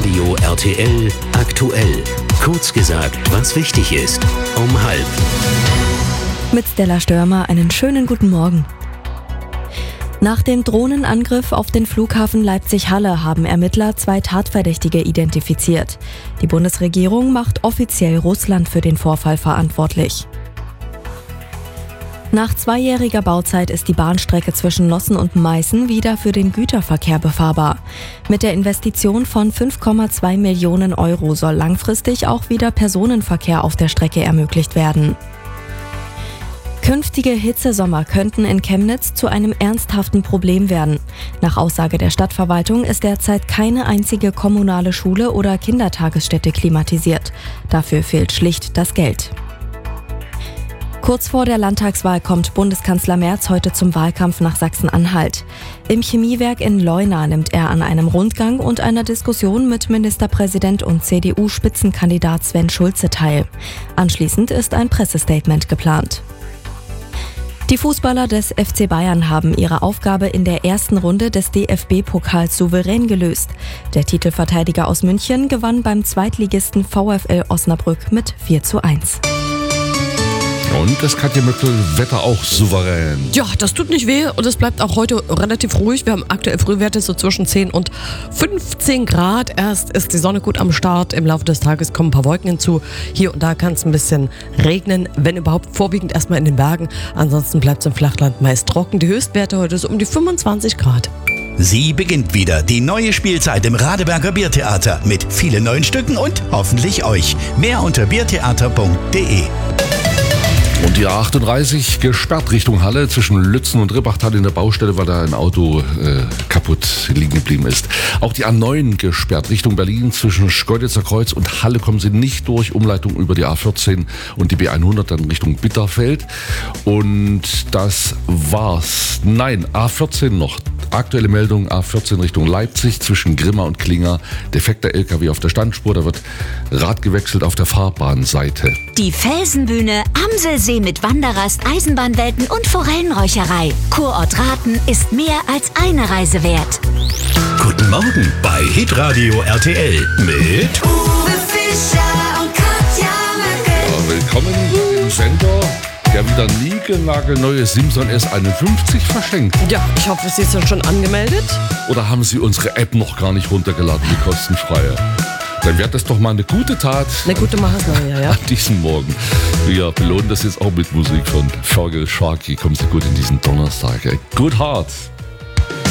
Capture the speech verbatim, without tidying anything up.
Hitradio R T L aktuell. Kurz gesagt, was wichtig ist. Um halb. Mit Stella Störmer einen schönen guten Morgen. Nach dem Drohnenangriff auf den Flughafen Leipzig-Halle haben Ermittler zwei Tatverdächtige identifiziert. Die Bundesregierung macht offiziell Russland für den Vorfall verantwortlich. Nach zweijähriger Bauzeit ist die Bahnstrecke zwischen Nossen und Meißen wieder für den Güterverkehr befahrbar. Mit der Investition von fünf Komma zwei Millionen Euro soll langfristig auch wieder Personenverkehr auf der Strecke ermöglicht werden. Künftige Hitzesommer könnten in Chemnitz zu einem ernsthaften Problem werden. Nach Aussage der Stadtverwaltung ist derzeit keine einzige kommunale Schule oder Kindertagesstätte klimatisiert. Dafür fehlt schlicht das Geld. Kurz vor der Landtagswahl kommt Bundeskanzler Merz heute zum Wahlkampf nach Sachsen-Anhalt. Im Chemiewerk in Leuna nimmt er an einem Rundgang und einer Diskussion mit Ministerpräsident und C D U-Spitzenkandidat Sven Schulze teil. Anschließend ist ein Pressestatement geplant. Die Fußballer des F C Bayern haben ihre Aufgabe in der ersten Runde des D F B-Pokals souverän gelöst. Der Titelverteidiger aus München gewann beim Zweitligisten VfL Osnabrück mit vier zu eins. Und das Katja Möckel, Wetter auch souverän. Ja, das tut nicht weh und es bleibt auch heute relativ ruhig. Wir haben aktuell Frühwerte so zwischen zehn und fünfzehn Grad. Erst ist die Sonne gut am Start. Im Laufe des Tages kommen ein paar Wolken hinzu. Hier und da kann es ein bisschen regnen, wenn überhaupt vorwiegend erstmal in den Bergen. Ansonsten bleibt es im Flachland meist trocken. Die Höchstwerte heute so um die fünfundzwanzig Grad. Sie beginnt wieder, die neue Spielzeit im Radeberger Biertheater mit vielen neuen Stücken und hoffentlich euch. Mehr unter biertheater punkt de. Und die A achtunddreißig gesperrt Richtung Halle zwischen Lützen und Rippachtal in der Baustelle, weil da ein Auto äh, kaputt liegen geblieben ist. Auch die A neun gesperrt Richtung Berlin zwischen Schkeuditzer Kreuz und Halle kommen sie nicht durch. Umleitung über die A vierzehn und die B hundert dann Richtung Bitterfeld. Und das war's. Nein, A vierzehn noch. Aktuelle Meldung, A vierzehn Richtung Leipzig zwischen Grimma und Klinger. Defekter L K W auf der Standspur, da wird Rad gewechselt auf der Fahrbahnseite. Die Felsenbühne, Amselsee mit Wanderrast, Eisenbahnwelten und Forellenräucherei. Kurort Raten ist mehr als eine Reise wert. Guten Morgen bei Hitradio R T L mit Uwe Fischer und Katja Möckel. Ja, willkommen im Sender, der wieder niegelnagelneue Simson S einundfünfzig verschenkt. Ja, ich hoffe, Sie sind schon angemeldet. Oder haben Sie unsere App noch gar nicht runtergeladen, die kostenfreie? Dann wäre das doch mal eine gute Tat. Eine gute Maßnahme, ja, ja. An diesem Morgen. Wir belohnen das jetzt auch mit Musik von Fergal Sharkey. Kommen Sie gut in diesen Donnerstag. Good Heart.